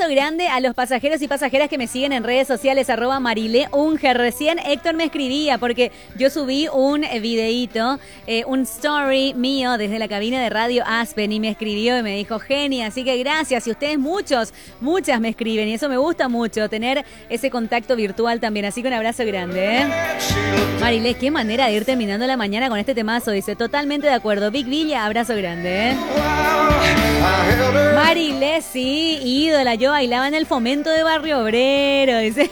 abrazo grande a los pasajeros y pasajeras que me siguen en redes sociales, @Marileunger. Recién Héctor me escribía porque yo subí un videíto, un story mío desde la cabina de Radio Aspen y me escribió y me dijo, genia, así que gracias. Y ustedes muchas me escriben y eso me gusta mucho, tener ese contacto virtual también. Así que un abrazo grande, ¿eh? Marilé, qué manera de ir terminando la mañana con este temazo, dice, totalmente de acuerdo. Big Villa, abrazo grande, ¿eh? Marilé, sí, ídola, yo bailaba en el Fomento de Barrio Obrero, dice.